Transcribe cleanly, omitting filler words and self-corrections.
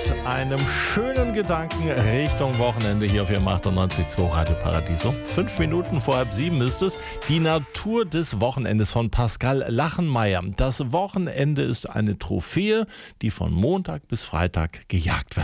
einem schönen Gedanken Richtung Wochenende hier auf Ihrem 98.2 Radio Paradiso. 5 Minuten vor 6:30 ist es. Die Natur des Wochenendes von Pascal Lachenmeier. Das Wochenende ist eine Trophäe, die von Montag bis Freitag gejagt wird.